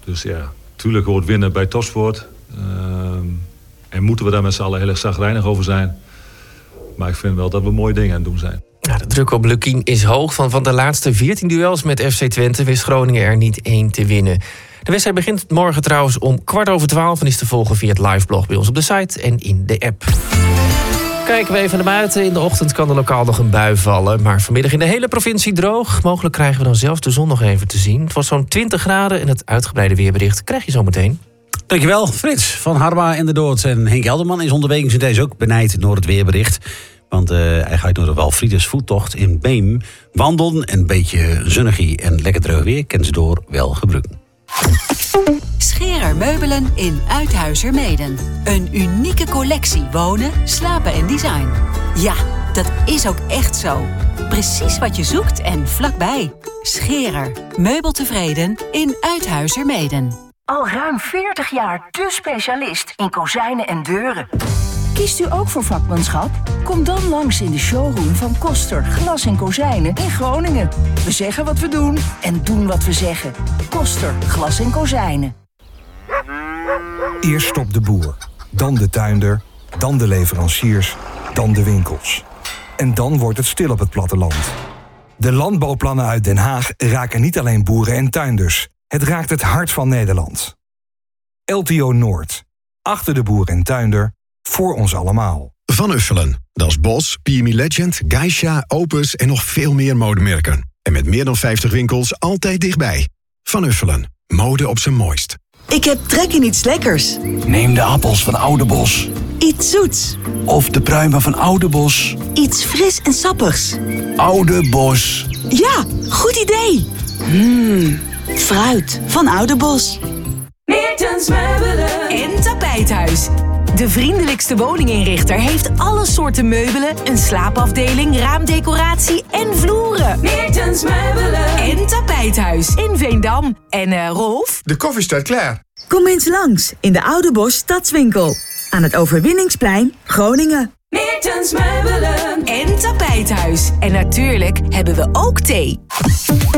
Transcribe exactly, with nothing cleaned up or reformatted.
Dus ja, natuurlijk hoort winnen bij topsport. Uh, en moeten we daar met z'n allen heel erg zagrijnig over zijn. Maar ik vind wel dat we mooie dingen aan het doen zijn. Ja, de druk op Lukkien is hoog. Van, van de laatste veertien duels met F C Twente wist Groningen er niet één te winnen. De wedstrijd begint morgen trouwens om kwart over twaalf... en is te volgen via het liveblog bij ons op de site en in de app. Kijken we even naar buiten. In de ochtend kan er lokaal nog een bui vallen. Maar vanmiddag in de hele provincie droog. Mogelijk krijgen we dan zelfs de zon nog even te zien. Het wordt zo'n twintig graden en het uitgebreide weerbericht krijg je zo meteen. Dankjewel, Frits van Harma en de Doord. En Henk Elderman is onderweg in deze ook benijd door het weerbericht. Want uh, hij gaat door de Walfrieders voettocht in Beem wandelen. Een beetje zonnigie en lekker droog weer kennen ze door wel gebruiken. Scherer Meubelen in Uithuizermeeden. Een unieke collectie wonen, slapen en design. Ja, dat is ook echt zo. Precies wat je zoekt en vlakbij. Scherer. Meubeltevreden in Uithuizermeeden. Al ruim veertig jaar de specialist in kozijnen en deuren. Kiest u ook voor vakmanschap? Kom dan langs in de showroom van Koster Glas en Kozijnen in Groningen. We zeggen wat we doen en doen wat we zeggen. Koster Glas en Kozijnen. Eerst stopt de boer, dan de tuinder, dan de leveranciers, dan de winkels. En dan wordt het stil op het platteland. De landbouwplannen uit Den Haag raken niet alleen boeren en tuinders. Het raakt het hart van Nederland. L T O Noord. Achter de boer en tuinder. Voor ons allemaal. Van Uffelen. Dat is Bos, P M E Legend, Geisha, Opus en nog veel meer modemerken. En met meer dan vijftig winkels altijd dichtbij. Van Uffelen. Mode op zijn mooist. Ik heb trek in iets lekkers. Neem de appels van Oudebos. Iets zoets. Of de pruimen van Oudebos. Iets fris en sappigs. Oudebos. Ja, goed idee. Mmm, fruit van Oudebos. Meertens Meubelen en Tapijthuis. De vriendelijkste woninginrichter heeft alle soorten meubelen, een slaapafdeling, raamdecoratie en vloeren. Meertens Meubelen en Tapijthuis in Veendam. En uh, Rolf? De koffie staat klaar. Kom eens langs in de Oudebos Stadswinkel. Aan het Overwinningsplein, Groningen. Meertens Meubelen en Tapijthuis. En natuurlijk hebben we ook thee.